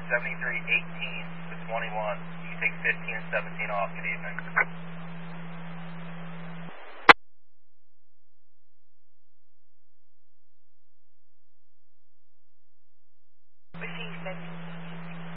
7318 to 21. You can take 15 and 17 off. Good evening.